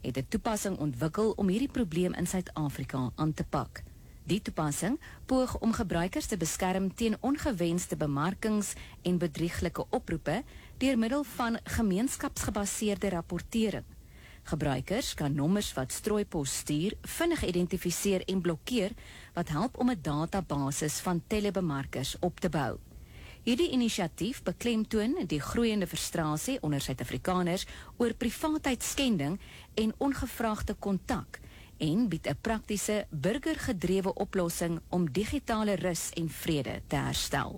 het 'n toepassing ontwikkel om hierdie probleem in Suid-Afrika aan te pak. Die toepassing poog om gebruikers te beskerm teen ongewenste bemarkings en bedrieglike oproepe deur middel van gemeenskapsgebaseerde rapportering. Gebruikers kan nommers wat strooipos stuur vinnig identifiseer en blokkeer, wat help om 'n databasis van telebemarkers op te bou. Hierdie inisiatief beklemtoon die groeiende frustrasie onder Suid-Afrikaners oor privaatheidsskending en ongevraagde kontak en bied 'n praktiese, burgergedrewe oplossing om digitale rus en vrede te herstel.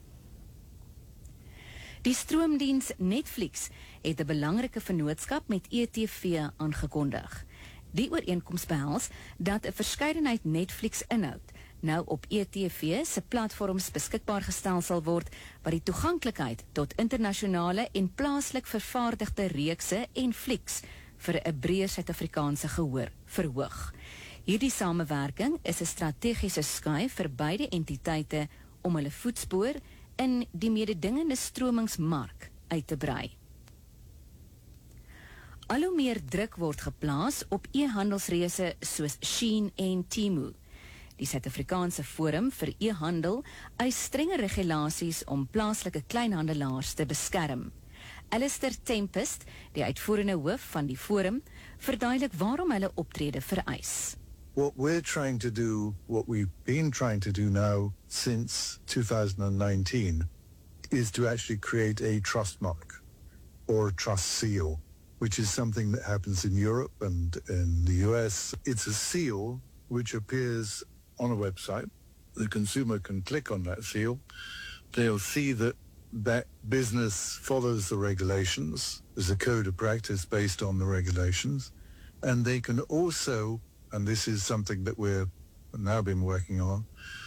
Die stroomdiens Netflix het 'n belangrike vennootskap met ETV aangekondig. Die ooreenkoms behels dat 'n verskeidenheid Netflix-inhoud nou op ETV se platforms beskikbaar gestel sal word, wat die toeganklikheid tot internasionale en plaaslik vervaardigde reekse en flieks vir 'n breë Suid-Afrikaanse gehoor verhoog. Hierdie samewerking is 'n strategiese skuif vir beide entiteite om hulle voetspoor in die mededingende stromingsmark uit te brei. Al hoe meer druk word geplaas op e-handelsreëse soos Shein en Temu. Die Suid-Afrikaanse Forum vir E-handel eis strenge regulasies om plaaslike kleinhandelaars te beskerm. Alistair Tempest, die uitvoerende hoof van die forum, verduidelik waarom hulle optrede vereis. What we're trying to do, what we've been trying to do now since 2019, is to actually create a trust mark or a trust seal, which is something that happens in Europe and in the US. It's a seal which appears on a website. The consumer can click on that seal. They'll see that business follows the regulations. There's a code of practice based on the regulations. And they can also, and this is something that we're now been working on,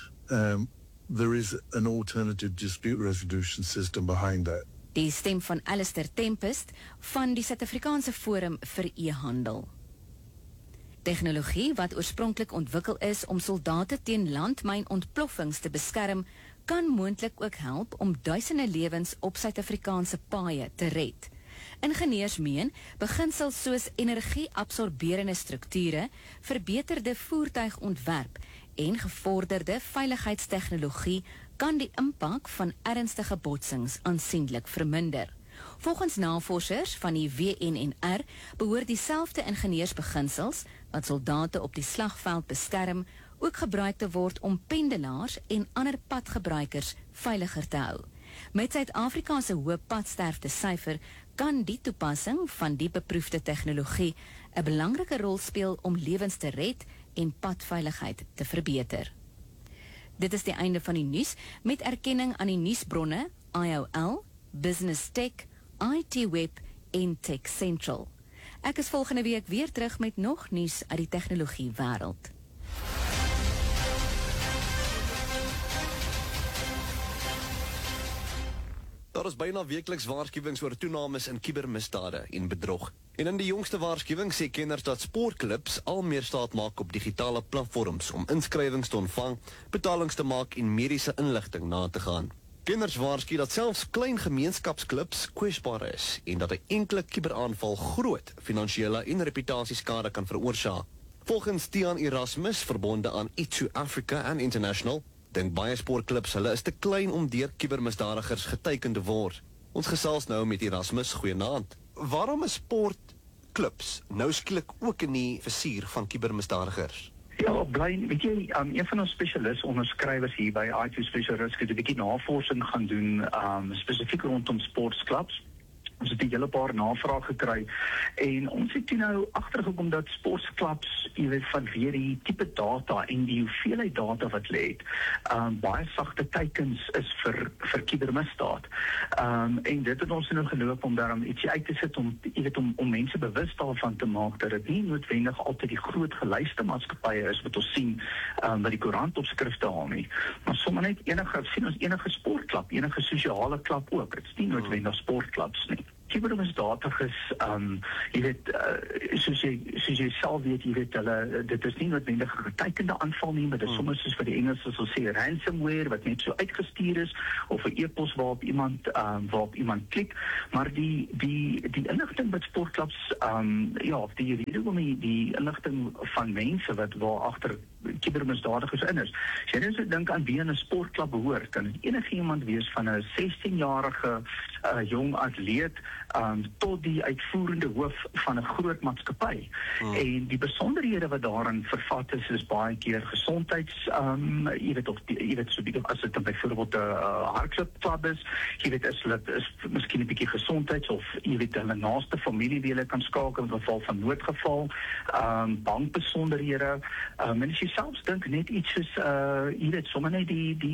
there is an alternative dispute resolution system behind that. Die stem van Alistair Tempest van die Suid-Afrikaanse Forum vir E-handel. Tegnologie wat oorspronklik ontwikkel is om soldate teen landmynontploffings te beskerm, kan moontlik ook help om duisende lewens op Suid-Afrikaanse paaie te red. Ingenieurs meen, beginsels soos energie-absorberende strukture, verbeterde voertuigontwerp en gevorderde veiligheidstegnologie kan die impak van ernstige botsings aansienlik verminder. Volgens navorsers van die WNR behoort dieselfde ingenieursbeginsels wat soldate op die slagveld beskerm, ook gebruik te word om pendelaars en ander padgebruikers veiliger te hou. Met Suid-Afrika se hoë padsterfte syfer kan die toepassing van die beproefde tegnologie 'n belangrike rol speel om lewens te red en padveiligheid te verbeter. Dit is die einde van die nuus met erkenning aan die nuusbronne IOL, Business Tech, IT Web en Tech Central. Ek is volgende week weer terug met nog nuus uit die tegnologie wêreld. Daar is byna weekliks waarskuwings oor toenames in kubermisdade en bedrog. En in die jongste waarskuwing sê kenners dat sportklubs al meer staat maak op digitale platforms om inskrywings te ontvang, betalings te maak en mediese inligting na te gaan. Kenners waarsku dat selfs klein gemeenskapsklubs kwesbaar is en dat 'n enkele kuberaanval groot finansiële en reputasieskade kan veroorsaak. Volgens Tiaan Erasmus, verbonde aan Itsu Africa and International, dink baie sportklubs hulle is te klein om deur kubermisdadigers geteiken te word. Ons gesels nou met Erasmus, goeienaand. Waarom is sportklubs nou skielik ook in die vizier van kubermisdadigers? Ja, Brian, weet jy, een van ons spesialis-onderskrywers hier by IT Special Risk het 'n bietjie navorsing gaan doen, spesifiek rondom sportsklubs. Ons het 'n hele paar navraag gekry en ons het toe nou agtergekom dat sportklubs, jy weet, vanweer die tipe data en die hoeveelheid data wat hulle het, baie sagte teikens is vir kubermisdaad. En dit het ons nou geloop om daarom ietsie uit te sit om, jy weet, om mense bewus daarvan te maak dat dit nie noodwendig altyd die groot gelyste maatskappye is wat ons sien wat die koerantopskrifte haal nie, maar sommer net enige sportklub, enige sosiale klub ook. Dit is nie noodwendig sportklubs nie. Cybermisdadiges, jy weet, soos jy self weet, jy weet, dit is nie noodwendig 'n getekende aanval nie, maar dit is soms soos vir die Engels sal sê ransomware wat net so uitgestuur is, of 'n e-pos waarop iemand klik, maar die inligting met sportklubs, die rede om die inligting van mense waar agter cybermisdadigers in is. As jy net so dink aan wie in 'n sportklub behoort, kan dit enige iemand wees van 'n 16-jarige jong atleet tot die uitvoerende hoof van 'n groot maatskappy. En die besonderhede wat daarin vervat is baie keer gesondheids, jy weet so as dit byvoorbeeld 'n hardloopklub is, jy weet is miskien 'n bietjie gesondheids of jy weet hulle naaste familie wie hulle kan skakel in geval van noodgeval, bankbesonderhede, en as jy selfs dink net iets soos jy weet sommer net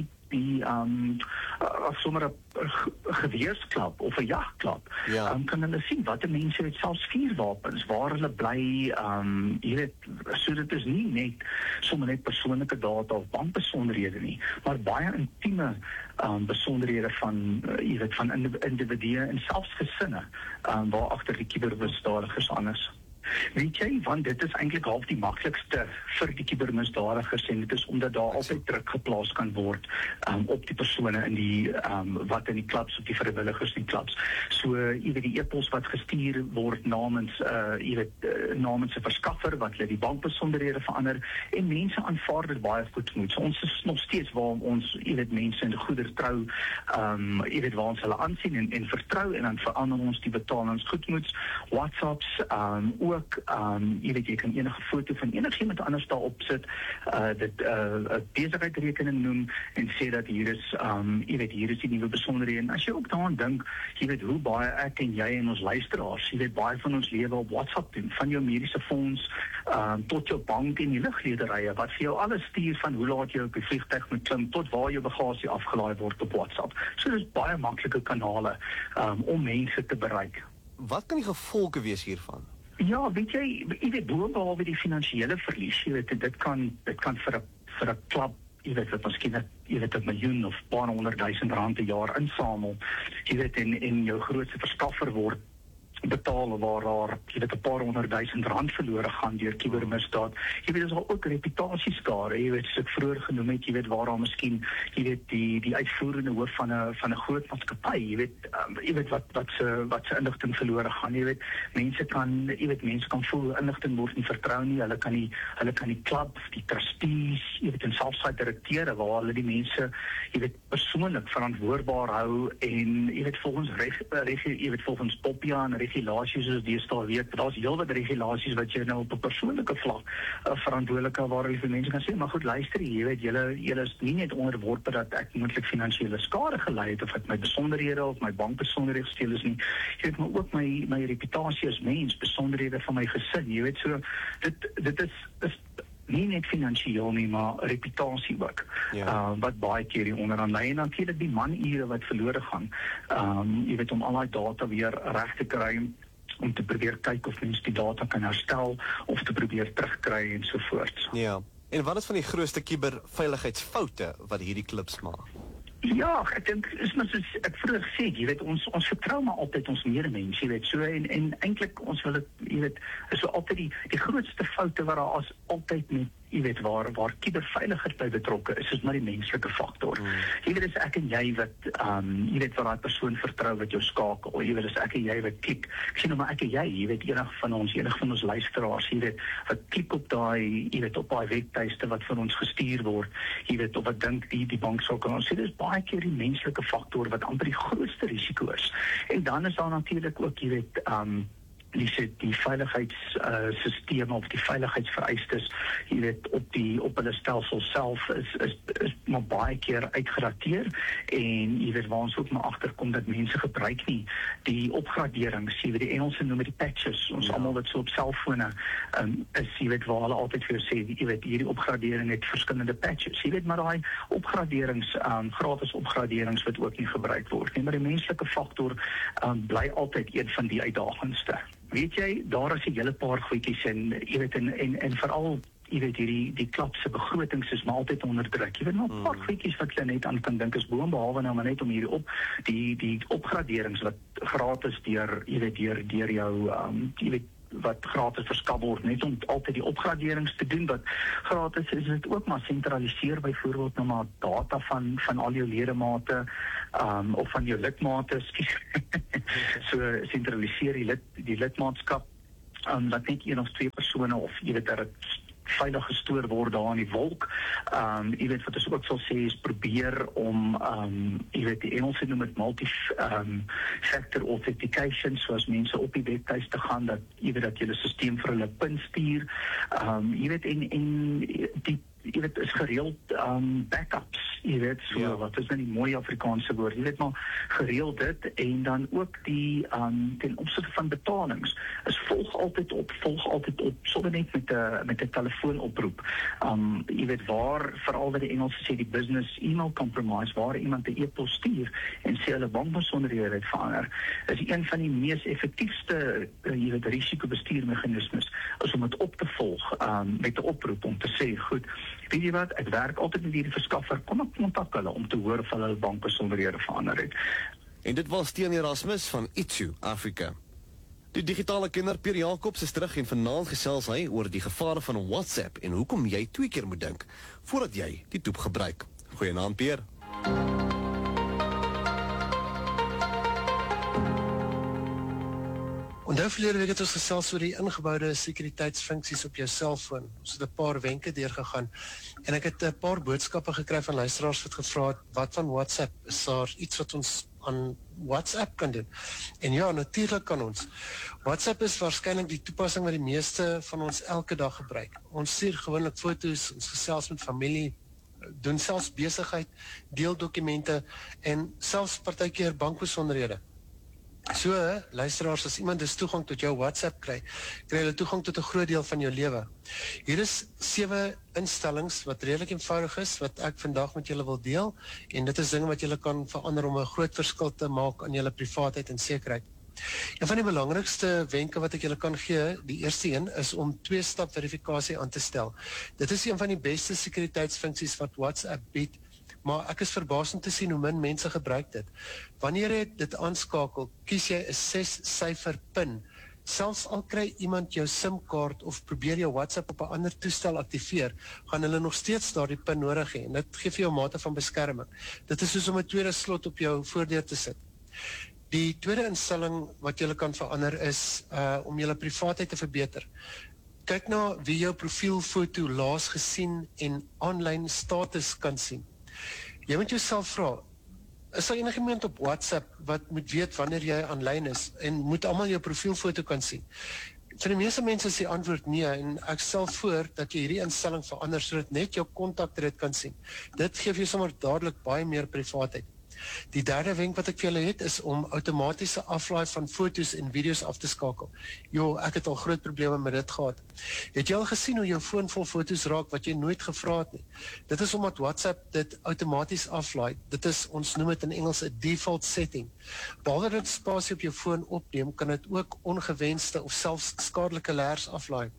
sommer 'n geweersklub of 'n jagklub, kan hulle sien wat die mense het, selfs vuurwapens, waar hulle bly, jy weet, so dit is nie net sommer net persoonlike data of bankbesonderhede nie, maar baie intieme besonderhede van jy weet van individue en selfs gesinne waar agter die cybermisdadigers aan is. Weet jy, want dit is eintlik half die maklikste vir die cybermisdadigers en dit is omdat daar altyd druk geplaas kan word op die persone in die wat in die klubs of die vrywilligers in die klubs. So jy weet die e-pos wat gestuur word namens namens 'n verskaffer wat hulle die bankbesonderhede verander en mense aanvaar dit baie goedmoed. So ons is nog steeds waar ons jy weet mense in goeder trou, jy weet waar ons hulle aansien en vertrou en dan verander ons die betalings goedmoeds, WhatsApps, ook jy weet jy kan enige foto van enigiemand anders daarop sit, dit 'n besigheidsrekening noem en sê dat hier is jy weet hier is die nuwe besonderhede. En as jy ook daaraan dink, jy weet hoe baie ek en jy en ons luisteraars, jy weet baie van ons lewe op WhatsApp doen, van jou mediese fonds tot jou bank en die luglederye wat vir jou alles stuur van hoe laat jy op die vliegtuig moet klim tot waar jou bagasie afgelaai word op WhatsApp. So dis baie maklike kanale om mense te bereik. Wat kan die gevolge wees hiervan? Ja, weet jy weet boonbehalwe die finansiële verlies, jy weet dit kan vir 'n klub, jy weet wat miskien jy weet 'n miljoen of paar 100,000 rand 'n jaar insamel, jy weet en jou grootste verskaffer word betaal waar daar jy weet 'n paar 100,000 rand verlore gaan deur cybermisdaad. Jy weet dis al ook reputasieskade, jy weet soos ek vroeër genoem het, jy weet waar daar miskien jy weet die uitvoerende hoof van 'n groot maatskappy, jy weet wat se inligting verlore gaan, jy weet mense kan voel inligting word nie vertrou nie, hulle kan die klub, die trustees, jy weet en selfs die direkteure waar hulle die mense jy weet persoonlik verantwoordbaar hou en jy weet volgens Popia en regulasies soos deesdae weet, daar's heelwat regulasies wat jy nou op 'n persoonlike vlak verantwoordelike waar jy vir mense kan sê, maar goed luister, jy weet julle is nie net onderworpe dat ek moontlik finansiële skade gelei het of ek my besonderhede of my bankbesonderhede gesteel is nie, jy weet maar ook my reputasie as mens, besonderhede van my gesin, jy weet so dit is nie net finansiëel nie, maar reputasie ook, wat baie keer hier onderaan lê en natuurlik die manure wat verlore gaan, jy weet om al daai data weer reg te kry, om te probeer kyk of mens die data kan herstel of te probeer terugkry en so voort. Ja, en wat is van die grootste cyberveiligheidsfoute wat hierdie klubs maak? Ja, ek dink is maar soos ek vroeër gesê, jy weet ons vertrou maar altyd ons medemens, jy weet so en eintlik ons wil dit, jy weet, is so altyd die grootste foute wat daar as altyd met jy weet waar cyberveiligheid by betrokke is maar die menslike faktor. Jy weet dis ek en jy wat jy weet wat daai persoon vertrou wat jou skakel. Jy weet dis ek en jy wat klik. Ek sien nou maar ek en jy weet enige van ons luisteraars, jy weet wat klik op daai, jy weet op daai webtuiste wat vir ons gestuur word. Jy weet of wat dink die bank sou kan. Ons sê dis baie keer die menslike faktor wat amper die grootste risiko is. En dan is daar natuurlik ook jy weet die veiligheidsstelsels of die veiligheidsvereistes, jy weet op hulle stelsel self is maar baie keer uitgerateer en jy weet waar ons ook maar agterkom dat mense gebruik nie die opgraderings, jy weet die Engelse noem die patches, ons almal wat so op selfone is, jy weet waar hulle altyd vir jou sê, jy weet hierdie opgradering het verskillende patches, jy weet maar daai opgraderings, gratis opgraderings wat ook nie gebruik word nie, maar die menslike faktor bly altyd een van die uitdagendste. Weet jy, daar is 'n hele paar goedjies en jy weet en veral jy weet die klub se begrotings is maar altyd onder druk. Jy weet maar 'n paar goedjies wat jy net aan kan dink is boonbehalwe nou maar net om hierdie die opgraderings wat gratis deur jou jy weet wat gratis verskaf word, net om altyd die opgraderings te doen wat gratis is, dit ook maar sentraliseer byvoorbeeld nou maar data van al jou ledemate of van jou lidmate, so sentraliseer die lidmaatskap dat net 1 of 2 persone of jy weet dat dit veilig gestoor word daar in die wolk. Jy weet wat ons ook sal sê is probeer om jy weet die Engelse noem dit multi-factor authentication, soos mense op die webtuiste gaan dat jy weet dat julle stelsel vir hulle PIN stuur. Jy weet en jy weet is gereeld backups, jy weet so wat is nou die mooi Afrikaanse woord, jy weet maar gereeld dit en dan ook die ten opsigte van betalings is volg altyd op sommer net met 'n telefoonoproep. Jy weet waar veral wat die Engelse sê die business email compromise waar iemand 'n e-pos stuur en sê hulle bankbesonderhede het verander, is een van die mees effektiefste jy weet risikobestuurmeganismes is om dit op te volg met 'n oproep om te sê goed, weet jy wat, ek werk altyd met hierdie verskaffer, kom ek kontak hulle om te hoor of hulle bankbesonderhede verander het. En dit was Stean Erasmus van Itsu Afrika. Die digitale kenner Pierre Jacobs is terug en vanaand gesels hy oor die gevare van WhatsApp en hoekom jy 2 keer moet dink voordat jy die toep gebruik. Goeienaand Pierre. Onthou verlede week het ons gesels oor die ingeboude sekuriteitsfunksies op jou selfoon. Ons het 'n paar wenke deurgegaan en ek het 'n paar boodskappe gekry van luisteraars wat gevra het wat van WhatsApp, is daar iets wat ons aan WhatsApp kan doen? En ja, natuurlik kan ons. WhatsApp is waarskynlik die toepassing wat die meeste van ons elke dag gebruik. Ons stuur gewoonlik foto's, ons gesels met familie, doen selfs besigheid, deel dokumente en selfs partykeer bankbesonderhede. So, luisteraars, as iemand dus toegang tot jou WhatsApp kry hulle toegang tot 'n groot deel van jou lewe. Hier is 7 instellings wat redelik eenvoudig is, wat ek vandag met julle wil deel, en dit is dinge wat julle kan verander om 'n groot verskil te maak aan julle privaatheid en sekerheid. Een van die belangrikste wenke wat ek julle kan gee, die eerste een, is om 2-stap verifikasie aan te stel. Dit is een van die beste sekuriteitsfunksies wat WhatsApp bied, maar ek is verbaas om te sien hoe min mense gebruik dit. Wanneer jy dit aanskakel, kies jy 'n 6-syfer PIN. Selfs al kry iemand jou SIM-kaart of probeer jou WhatsApp op 'n ander toestel aktiveer, gaan hulle nog steeds daardie PIN nodig hê en dit gee vir jou 'n mate van beskerming. Dit is soos om 'n tweede slot op jou voordeur te sit. Die tweede instelling wat jy kan verander is om jou privaatheid te verbeter. Kyk na wie jou profielfoto laas gesien en aanlyn status kan sien. Jy moet jouself vra, is daar enigiemand op WhatsApp wat moet weet wanneer jy aanlyn is en moet almal jou profielfoto kan sien? Vir die meeste mense is die antwoord nee en ek stel voor dat jy hierdie instelling verander sodat net jou kontakte dit kan sien. Dit gee vir jou sommer dadelik baie meer privaatheid. Die derde wenk wat ek vir julle het is om outomatiese aflaai van foto's en video's af te skakel. Ek het al groot probleme met dit gehad. Het jy al gesien hoe jou foon vol foto's raak wat jy nooit gevra het nie? Dit is omdat WhatsApp dit outomaties aflaai. Dit is, ons noem dit in Engels 'n default setting. Behalwe dat spasie op jou foon opneem, kan dit ook ongewenste of selfs skadelike leers aflaai.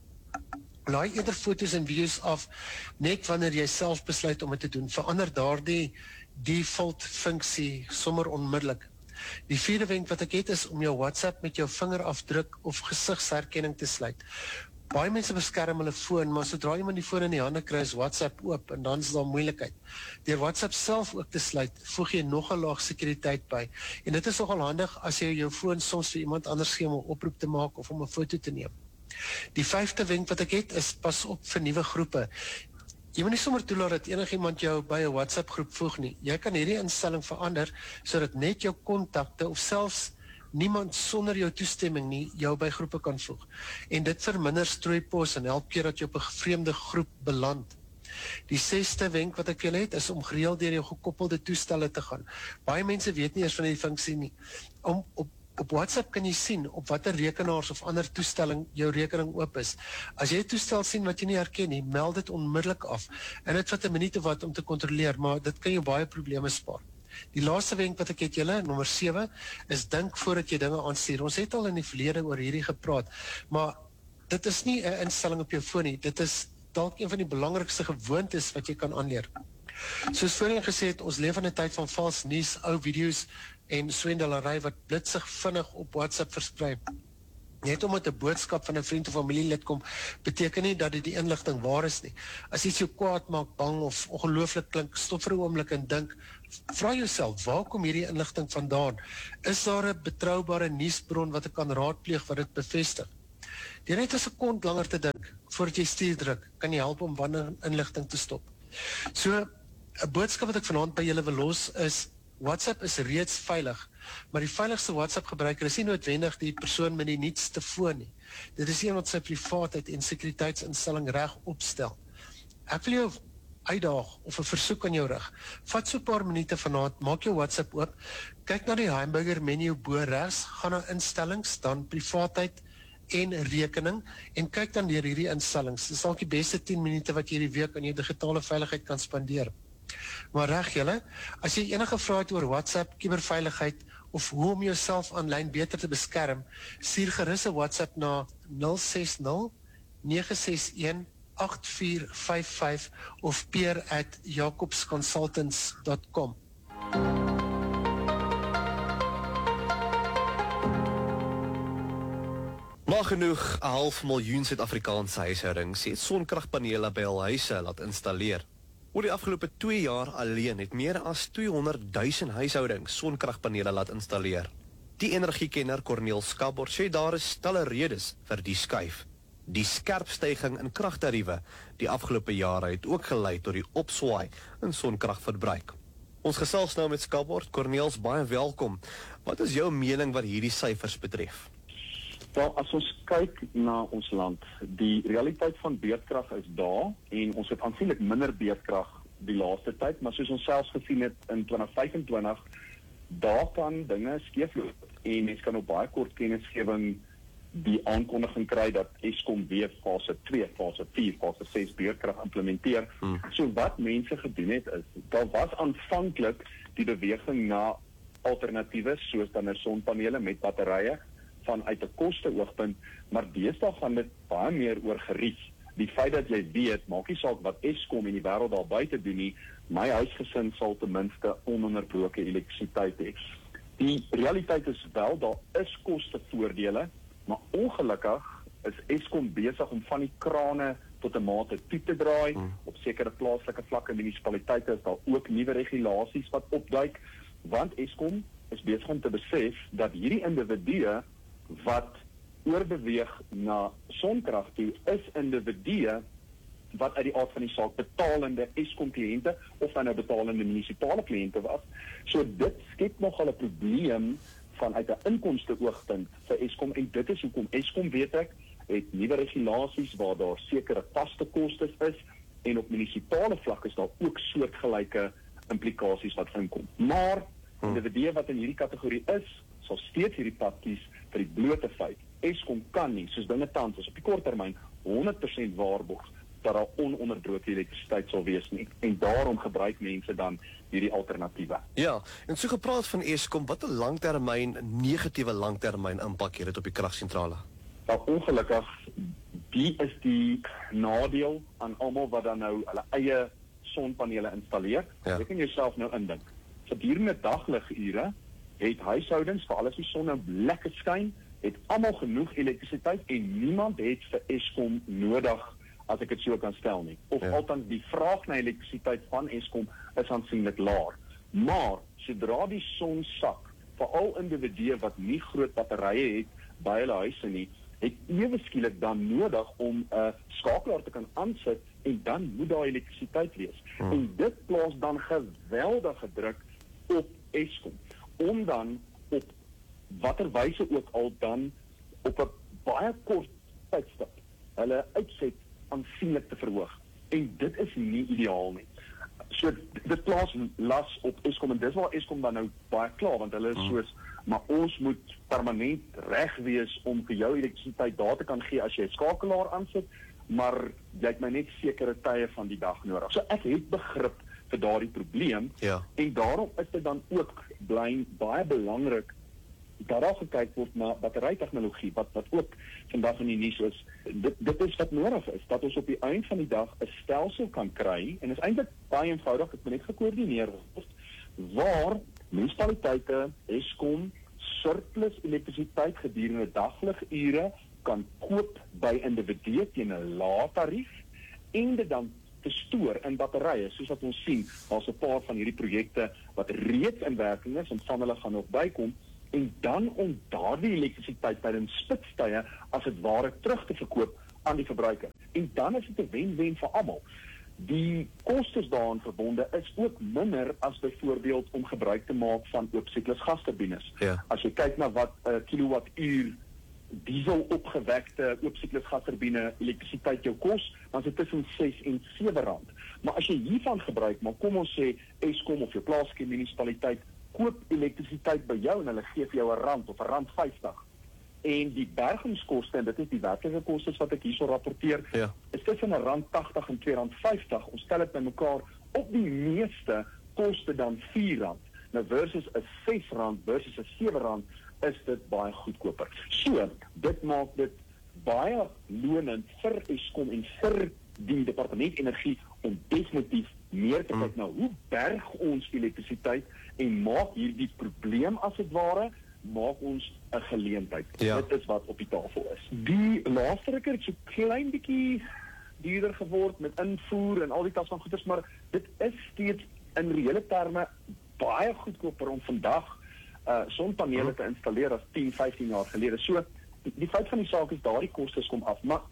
Laai eerder foto's en video's af net wanneer jy self besluit om dit te doen. Verander daardie default funksie sommer onmiddellik. Die vierde wenk wat ek het is om jou WhatsApp met jou vingerafdruk of gesigsherkenning te sluit. Baie mense beskerm hulle foon, maar sodra iemand die foon in die hande kry, is WhatsApp oop en dan is daar moeilikheid. Deur WhatsApp self ook te sluit, voeg jy nog 'n laag sekuriteit by. En dit is nogal handig as jy jou foon soms vir iemand anders gee om 'n oproep te maak of om 'n foto te neem. Die vyfde wenk wat ek het is pas op vir nuwe groepe. Jy moet nie sommer toelaat dat enigiemand jou by 'n WhatsApp groep voeg nie. Jy kan hierdie instelling verander sodat net jou kontakte of selfs niemand sonder jou toestemming nie jou by groepe kan voeg. En dit verminder strooipos en help keer dat jy op 'n vreemde groep beland. Die 6ste wenk wat ek vir julle het is om gereeld deur jou gekoppelde toestelle te gaan. Baie mense weet nie eers van die funksie nie. Op WhatsApp kan jy sien op watter rekenaars of ander toestelling jou rekening oop is. As jy 'n toestel sien wat jy nie herken nie, meld dit onmiddellik af. En dit vat 'n minuut of wat om te kontroleer, maar dit kan jou baie probleme spaar. Die laaste wenk wat ek het julle, nommer 7, is dink voordat jy dinge aanstuur. Ons het al in die verlede oor hierdie gepraat, maar dit is nie 'n instelling op jou foon nie, dit is dalk een van die belangrikste gewoontes wat jy kan aanleer. Soos voorheen gesê het, ons leef in 'n tyd van vals nuus, ou video's en swendelery wat blitsig vinnig op WhatsApp versprei. Net omdat 'n boodskap van 'n vriend of familielid kom, beteken nie dat dit die inligting waar is nie. As iets jou kwaad maak, bang of ongelooflik klink, stop vir 'n oomblik en dink, vra jouself, waar kom hierdie inligting vandaan? Is daar 'n betroubare nuusbron wat ek kan raadpleeg wat dit bevestig? Deur net 'n sekond langer te dink voordat jy stuur druk, kan jy help om wandelinligting te stop. So, 'n boodskap wat ek vanaand by julle wil los is, WhatsApp is reeds veilig, maar die veiligste WhatsApp gebruiker is nie noodwendig die persoon met die nuutste foon nie. Dit is een wat sy privaatheid en sekuriteitsinstelling reg opstel. Ek wil jou uitdaag of 'n versoek aan jou rig. Vat so 'n paar minute vanaand, maak jou WhatsApp oop, kyk na die hamburger menu bo regs, gaan na instellings, dan privaatheid en rekening en kyk dan deur hierdie instellings. Dis dalk die beste 10 minute wat jy hierdie week aan jou digitale veiligheid kan spandeer. Maar reg julle, as jy enige vrae het oor WhatsApp, kuberveiligheid of hoe om jouself aanlyn beter te beskerm, stuur gerus 'n WhatsApp na 060 961 8455 of peer@jacobsconsultants.com. Nagenoeg 500.000 Suid-Afrikaanse huishoudings het sonkragpanele by hul huise laat installeer. Oor die afgelope 2 jaar alleen het meer as 200.000 huishoudings sonkragpanele laat installeer. Die energiekenner Corneel Skabor sê daar is talle redes vir die skuif. Die skerp stygings in kragtariewe die afgelope jare het ook gelei tot die opswaai in sonkragverbruik. Ons gesels nou met Skabor. Corneels, baie welkom. Wat is jou mening wat hierdie syfers betref? Wel, as ons kyk na ons land, die realiteit van beurtkrag is daar en ons het aansienlik minder beurtkrag die laaste tyd, maar soos ons selfs gesien het in 2025, daar kan dinge skeefloop en mens kan op baie kort kennisgewing die aankondiging kry dat Eskom weer fase 2, fase 4, fase 6 beurtkrag implementeer. So wat mense gedoen het is, daar was aanvanklik die beweging na alternatiewe soos dan 'n sonpanele met batterye vanuit 'n koste-oogpunt, maar deesdae gaan dit baie meer oor gerief. Die feit dat jy weet, maak nie saak wat Eskom en die wêreld daar buite doen nie, my huisgesin sal ten minste ononderbroke elektrisiteit hê. Die realiteit is wel, daar is kostevoordele, maar ongelukkig is Eskom besig om van die krane tot 'n mate toe te draai. Op sekere plaaslike vlakke munisipaliteite is daar ook nuwe regulasies wat opduik, want Eskom is besig om te besef dat hierdie individue wat oorbeweeg na sonkrag toe is individue wat uit die aard van die saak betalende Eskom-kliënte of dan nou betalende munisipale kliënte was. So dit skep nogal 'n probleem vanuit 'n inkomste-oogpunt vir Eskom en dit is hoekom Eskom, weet ek, het nuwe regulasies waar daar sekere vaste kostes is en op munisipale vlak is daar ook soortgelyke implikasies wat inkom. Maar individue wat in hierdie kategorie is, sal steeds hierdie pad kies vir die blote feit. Eskom kan nie, soos dinge tans is op die kort termyn, 100% waarborg dat daar ononderdroogde elektrisiteit sal wees nie. En daarom gebruik mense dan hierdie alternatiewe. Ja, en so gepraat van Eskom, wat 'n langtermyn, negatiewe langtermyn impak het dit op die kragsentrale? Nou, ongelukkig, die is die nadeel aan almal wat dan nou hulle eie sonpanele installeer. Ja. Jy kan jouself nou indink. Gedurende dagligure het huishoudings, veral as die son nou lekker skyn, het almal genoeg elektrisiteit en niemand het vir Eskom nodig, as ek dit so kan stel nie. Of althans die vraag na elektrisiteit van Eskom is aansienlik laer. Maar sodra die son sak, veral individue wat nie groot batterye het by hulle huise nie, het ewe skielik dan nodig om 'n skakelaar te kan aansit en dan moet daar elektrisiteit wees. En dit plaas dan geweldige druk op Eskom om dan op watter wyse ook al dan op 'n baie kort tydstip hulle uitset aansienlik te verhoog. En dit is nie ideaal nie. So dit plaas las op Eskom en dis waar Eskom dan nou baie klaar, want hulle is soos, maar ons moet permanent reg wees om vir jou elektrisiteit daar te kan gee as jy 'n skakelaar aansit, maar jy het my net sekere tye van die dag nodig. So ek het begrip vir daardie probleem, en daarom is dit dan ook baie belangrik dat daar gekyk word na batterytegnologie, wat ook vandag in die nuus is. Dit is wat nodig is, dat ons op die eind van die dag 'n stelsel kan kry, en is eintlik baie eenvoudig, dit moet net gekoördineer word, waar munisipaliteite, Eskom, surplus elektrisiteit gedurende dagligure kan koop by individue teen 'n lae tarief, en dit dan te stoor in batterye, soos wat ons sien, daar's 'n paar van hierdie projekte wat reeds in werking is, en van hulle gaan nog bykom, en dan om daardie elektrisiteit tydens spitstye as dit ware terug te verkoop aan die verbruiker. En dan is dit 'n wen-wen vir almal. Die kostes daaraan verbonde is ook minder as byvoorbeeld om gebruik te maak van oop siklus gasturbines. Ja. As jy kyk na wat 'n kilowattuur diesel opgewekte oop siklus gasturbine elektrisiteit jou kos, dan is dit tussen 6 en 7 rand. Maar as jy hiervan gebruik, maar kom ons sê Eskom of jou plaaslike munisipaliteit koop elektrisiteit by jou en hulle gee vir jou R1 of R1.50. En die bergingskoste, en dit is die werklike kostes wat ek hierso rapporteer, Ja. is tussen R1.80 en R2.50. Ons stel dit bymekaar, op die meeste koste dan R4. Nou versus 'n R6 versus 'n R7 is dit baie goedkoper. So, dit maak dit baie lonend vir Eskom en vir die departement energie om definitief meer te kyk na hoe berg ons elektrisiteit en maak hierdie probleem as dit ware, maak ons 'n geleentheid. Ja. Dit is wat op die tafel is. Die laaste ruk het so klein bietjie duurder geword met invoer en al die tas van goederes, maar dit is steeds in reële terme baie goedkoper om vandag sonpanele te installeer as 10, 15 jaar gelede. So, die feit van die saak is daardie kostes kom af, maar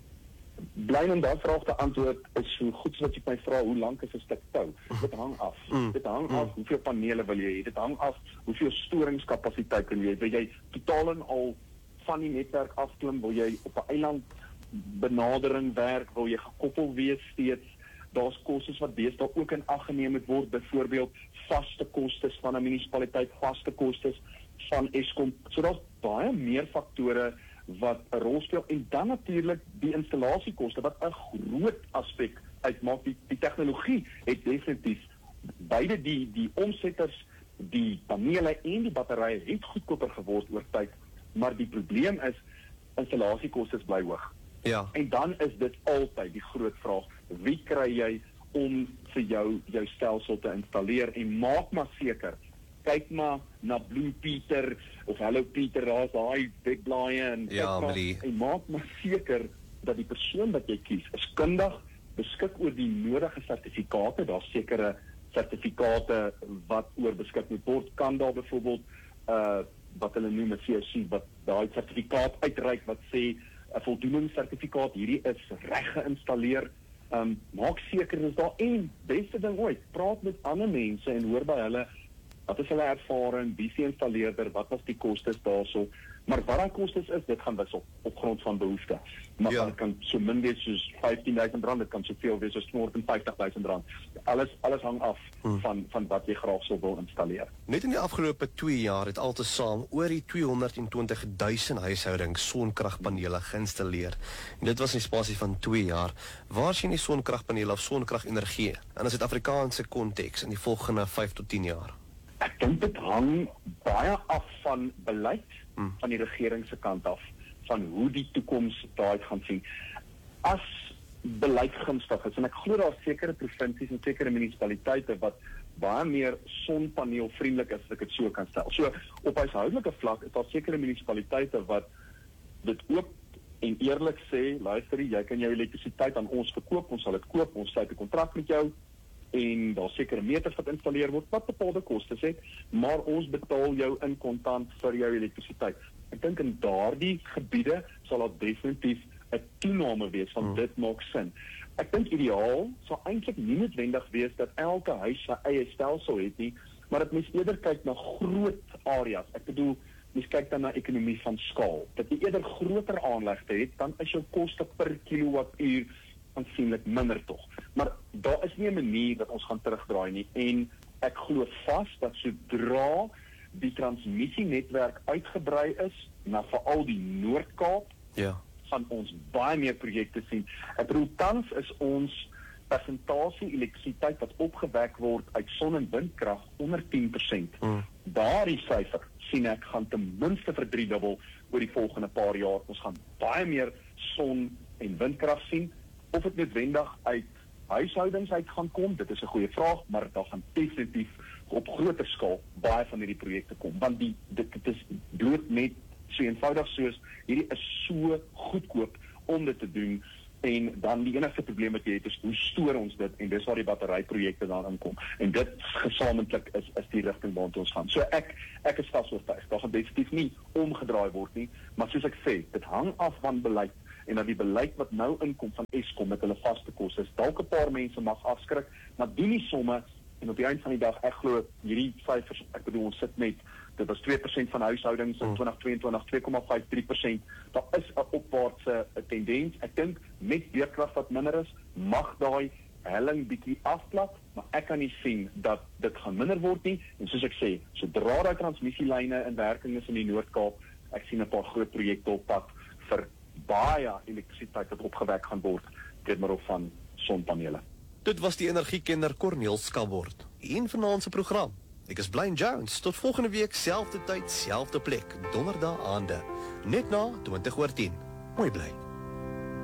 bly om daardie vraag te antwoord is so goed soos wat jy my vra, hoe lank is 'n stuk tou? Dit hang af. Dit hang af hoeveel panele wil jy hê. Dit hang af hoeveel storingskapasiteit wil jy hê. Wil jy totaal en al van die netwerk afklim, wil jy op 'n eiland benadering werk, wil jy gekoppel wees steeds? Daar's kostes wat deesdae ook in ag geneem moet word, byvoorbeeld vaste kostes van 'n munisipaliteit, vaste kostes van Eskom. So daar's baie meer faktore wat 'n rol speel, en dan natuurlik die installasiekoste wat 'n groot aspek uitmaak. Die tegnologie het definitief beide die omsetters, die panele en die batterye het goedkoper geword oor tyd, maar die probleem is installasiekoste bly hoog. Ja. En dan is dit altyd die groot vraag, wie kry jy om vir jou stelsel te installeer, en maak maar seker, kyk maar na Blue Peter of Hello Peter, daar's daai big blaaie, en Ja, en maak maar seker dat die persoon wat jy kies is kundig, beskik oor die nodige sertifikate. Daar's sekere sertifikate wat oor beskik moet word. Kan daar byvoorbeeld wat hulle noem 'n CSC, wat daai sertifikaat uitreik wat sê 'n voldoeningssertifikaat, hierdie is reg geïnstalleer. Maak seker is daar, en beste ding ooit, praat met ander mense en hoor by hulle, wat is hulle ervaring, wie se installeerder, wat was die kostes daarso. Maar wat daai kostes is, dit gaan wissel op grond van behoefte. Maar Ja. dit kan so min wees soos R15.000, dit kan soveel wees soos R250.000. Alles hang af van wat jy graag sou wil installeer. Net in die afgelope 2 jaar het altesaam oor die 220.000 huishoudings sonkragpanele geïnstalleer. En dit was in die spasie van 2 jaar. Waar sien die sonkragpanele of sonkragenergie in 'n Suid-Afrikaanse konteks in die volgende 5 tot 10 jaar? Ek dink dit hang baie af van beleid van die regering se kant af, van hoe die toekoms daaruit gaan sien. As beleid gunstig is, en ek glo daar sekere provinsies en sekere munisipaliteite wat baie meer sonpaneelvriendelik is, as ek dit so kan stel. So op huishoudelike vlak is daar sekere munisipaliteite wat dit oop en eerlik sê, luister, jy kan jou elektrisiteit aan ons verkoop, ons sal dit koop, ons sluit 'n kontrak met jou, en daar sekere meters wat installeer word wat bepaalde kostes het, maar ons betaal jou in kontant vir jou elektrisiteit. Ek dink in daardie gebiede sal daar definitief 'n toename wees van dit maak sin. Ek dink ideaal sal eintlik nie noodwendig wees dat elke huis sy eie stelsel het nie, maar dat mens eerder kyk na groot areas. Ek bedoel, mens kyk dan na ekonomie van skaal. Dat jy eerder groter aanlegte het, dan is jou koste per kilowattuur aansienlik minder tog. Maar daar is nie 'n manier dat ons gaan terugdraai nie, en ek glo vas dat sodra die transmissienetwerk uitgebrei is na veral die Noord-Kaap, Ja. gaan ons baie meer projekte sien. Ek bedoel, tans is ons persentasie elektrisiteit wat opgewek word uit son- en windkrag onder 10%. daardie syfer sien ek gaan ten minste verdriedubbel oor die volgende paar jaar. Ons gaan baie meer son- en windkrag sien. Of dit noodwendig uit huishoudings uit gaan kom, dit is 'n goeie vraag, maar daar gaan definitief op groter skaal baie van hierdie projekte kom, want dit is bloot net so eenvoudig soos hierdie is so goedkoop om dit te doen, en dan die enigste probleem wat jy het is hoe stoor ons dit, en dis waar die batteryprojekte daarin kom, en dit gesamentlik is die rigting waartoe ons gaan. So ek is vas oortuig, daar gaan definitief nie omgedraai word nie, maar soos ek sê, dit hang af van beleid, en dat die beleid wat nou inkom van Eskom met hulle vaste koste, dalk 'n paar mense mag afskrik, maar doen die somme, en op die eind van die dag, ek glo hierdie syfers, ek bedoel ons sit met, dit was 2% van huishoudings in 2022, 2,53%, daar is 'n opwaartse tendens, ek dink met weerkrag wat minder is, mag daai helling bietjie afplat, maar ek kan nie sien dat dit gaan minder word nie, en soos ek sê, sodra daai transmissielyne in werking is in die Noord-Kaap, ek sien 'n paar groot projekte op pad vir baie elektrisiteit wat opgewek gaan word deur middel van sonpanele. Dit was die energiekenner Corneel Skabord. En vanaand se program. Ek is Blaine Jones. Tot volgende week, selfde tyd, selfde plek, donderdag aande. Net na 20:10. Mooi bly.